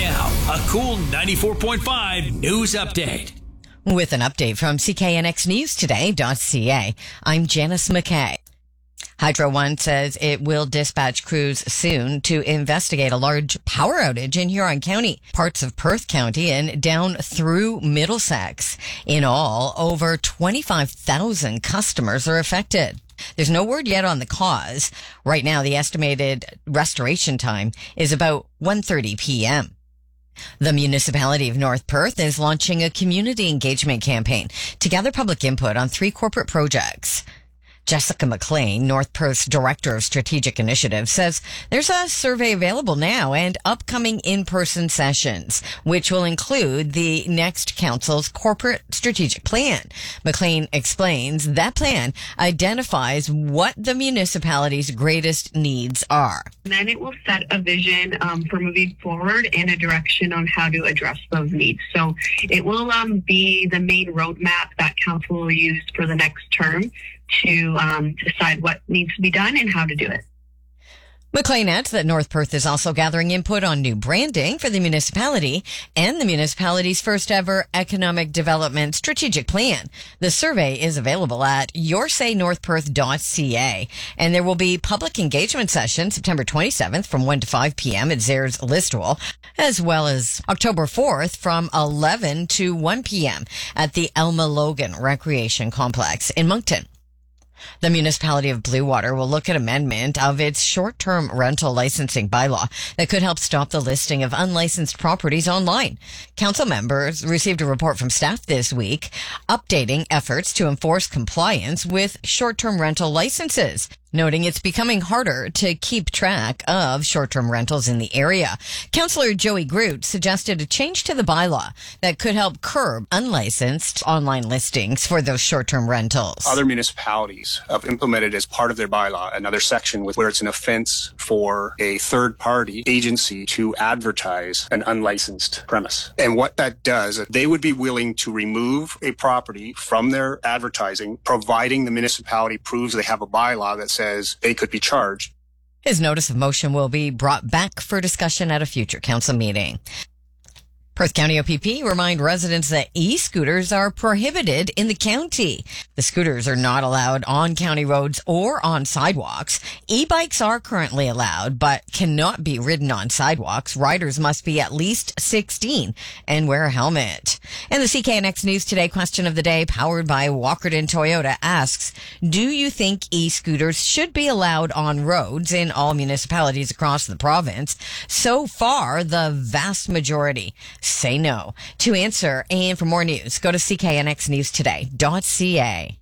Now, a cool 94.5 news update. With an update from CKNXNewsToday.ca, I'm Janice McKay. Hydro One says it will dispatch crews soon to investigate a large power outage in Huron County, parts of Perth County, and down through Middlesex. In all, over 25,000 customers are affected. There's no word yet on the cause. Right now, the estimated restoration time is about 1:30 p.m. The municipality of North Perth is launching a community engagement campaign to gather public input on 3 corporate projects. Jessica McLean, North Perth's Director of Strategic Initiatives, says there's a survey available now and upcoming in-person sessions, which will include the next council's corporate strategic plan. McLean explains that plan identifies what the municipality's greatest needs are. And then it will set a vision for moving forward and a direction on how to address those needs. So it will be the main roadmap that council will use for the next term to decide what needs to be done and how to do it. McLean adds that North Perth is also gathering input on new branding for the municipality and the municipality's first ever economic development strategic plan. The survey is available at yoursaynorthperth.ca, and there will be public engagement sessions September 27th from 1 to 5 p.m. at Zares Listowel, as well as October 4th from 11 to 1 p.m. at the Elma Logan Recreation Complex in Moncton. The municipality of Bluewater will look at amendment of its short-term rental licensing bylaw that could help stop the listing of unlicensed properties online. Council members received a report from staff this week updating efforts to enforce compliance with short-term rental licenses, noting it's becoming harder to keep track of short-term rentals in the area. Councillor Joey Groot suggested a change to the bylaw that could help curb unlicensed online listings for those short-term rentals. Other municipalities have implemented as part of their bylaw another section where it's an offense for a third-party agency to advertise an unlicensed premise. And what that does, they would be willing to remove a property from their advertising, providing the municipality proves they have a bylaw that says they could be charged. His notice of motion will be brought back for discussion at a future council meeting. Perth County OPP remind residents that e-scooters are prohibited in the county. The scooters are not allowed on county roads or on sidewalks. E-bikes are currently allowed, but cannot be ridden on sidewalks. Riders must be at least 16 and wear a helmet. And the CKNX News Today question of the day, powered by Walkerton Toyota, asks, do you think e-scooters should be allowed on roads in all municipalities across the province? So far, the vast majority say no. To answer and for more news, go to CKNXNewsToday.ca.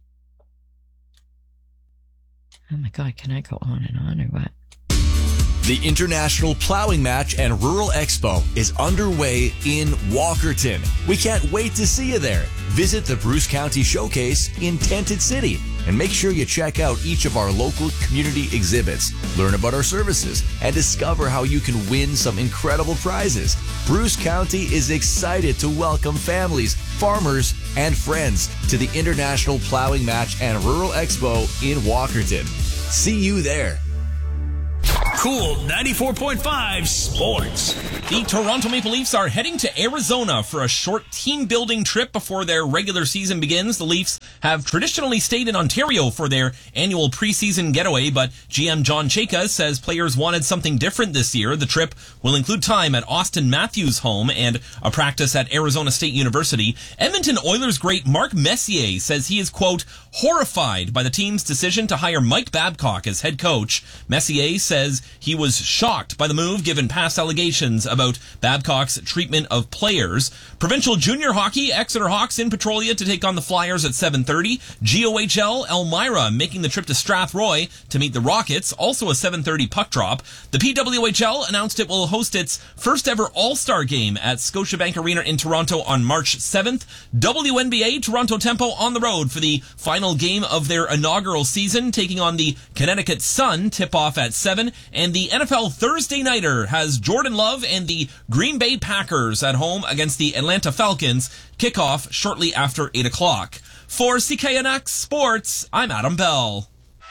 Oh my God, can I go on and on or what? The International Plowing Match and Rural Expo is underway in Walkerton. We can't wait to see you there. Visit the Bruce County Showcase in Tented City and make sure you check out each of our local community exhibits, learn about our services, and discover how you can win some incredible prizes. Bruce County is excited to welcome families, farmers, and friends to the International Plowing Match and Rural Expo in Walkerton. See you there. Cool 94.5 Sports. The Toronto Maple Leafs are heading to Arizona for a short team-building trip before their regular season begins. The Leafs have traditionally stayed in Ontario for their annual preseason getaway, but GM John Chayka says players wanted something different this year. The trip will include time at Austin Matthews' home and a practice at Arizona State University. Edmonton Oilers great Mark Messier says he is, quote, horrified by the team's decision to hire Mike Babcock as head coach. Messier says he was shocked by the move given past allegations about Babcock's treatment of players. Provincial junior hockey, Exeter Hawks in Petrolia to take on the Flyers at 7:30. GOHL, Elmira making the trip to Strathroy to meet the Rockets, also a 7:30 puck drop. The PWHL announced it will host its first ever All-Star game at Scotiabank Arena in Toronto on March 7th. WNBA, Toronto Tempo on the road for the final game of their inaugural season, taking on the Connecticut Sun, tip-off at 7. And the NFL Thursday Nighter has Jordan Love and the Green Bay Packers at home against the Atlanta Falcons. Kickoff shortly after 8 o'clock. For CKNX Sports, I'm Adam Bell.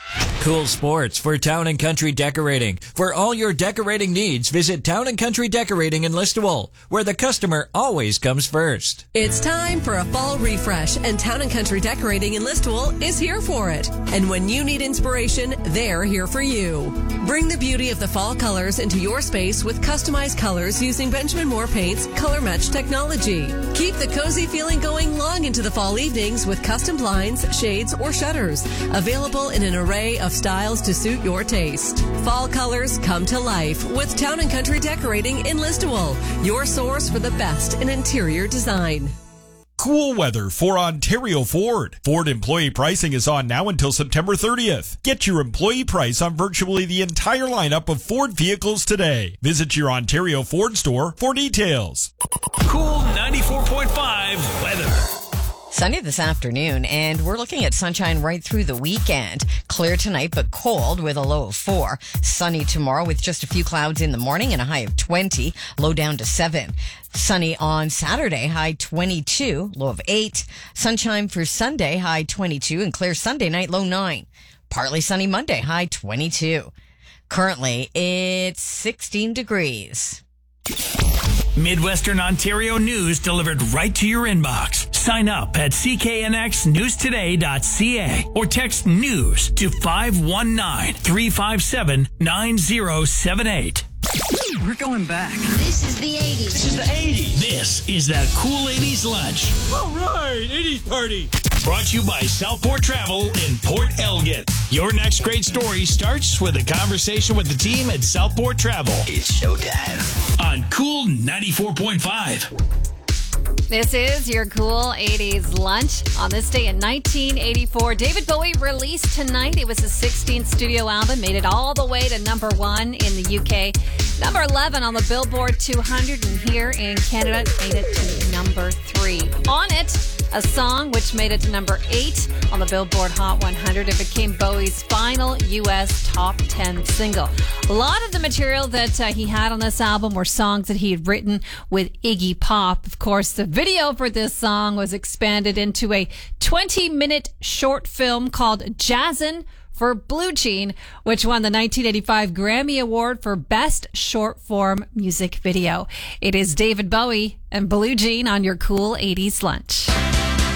Cool sports for Town and Country Decorating. For all your decorating needs, visit Town and Country Decorating in Listowel, where the customer always comes first. It's time for a fall refresh, and Town and Country Decorating in Listowel is here for it. And when you need inspiration, they're here for you. Bring the beauty of the fall colors into your space with customized colors using Benjamin Moore Paint's Color Match technology. Keep the cozy feeling going long into the fall evenings with custom blinds, shades, or shutters. Available in an array of styles to suit your taste. Fall colors come to life with Town and Country Decorating in Listowel, your source for the best in interior design. Cool weather for Ontario Ford. Ford employee pricing is on now until September 30th. Get your employee price on virtually the entire lineup of Ford vehicles today. Visit your Ontario Ford store for details. Cool 94.5 weather. Sunny this afternoon, and we're looking at sunshine right through the weekend. Clear tonight, but cold with a low of 4. Sunny tomorrow with just a few clouds in the morning and a high of 20, low down to 7. Sunny on Saturday, high 22, low of 8. Sunshine for Sunday, high 22, and clear Sunday night, low 9. Partly sunny Monday, high 22. Currently, it's 16 degrees. Midwestern Ontario news delivered right to your inbox. Sign up at cknxnewstoday.ca or text news to 519-357-9078. We're going back. This is the 80s. This is the 80s. This is the Cool 80s Lunch. All right, 80s party. Brought to you by Southport Travel in Port Elgin. Your next great story starts with a conversation with the team at Southport Travel. It's showtime. On Cool 94.5. This is your Cool 80s Lunch. On this day in 1984, David Bowie released Tonight. It was his 16th studio album, made it all the way to number 1 in the UK, number 11 on the Billboard 200, and here in Canada, made it to number 3. On it, a song which made it to number 8 on the Billboard Hot 100. It became Bowie's final U.S. top 10 single. A lot of the material that he had on this album were songs that he had written with Iggy Pop. Of course, the video for this song was expanded into a 20-minute short film called Jazzin' for Blue Jean, which won the 1985 Grammy Award for Best Short Form Music Video. It is David Bowie and Blue Jean on your Cool 80s Lunch.